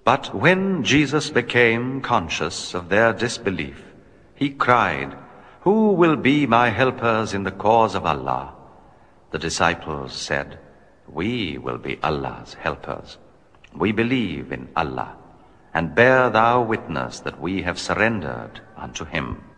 But when Jesus became conscious of their disbelief, he cried, "Who will be my helpers in the cause of Allah?" The disciples said, "We will be Allah's helpers. We believe in Allah, and bear thou witness that we have surrendered unto him."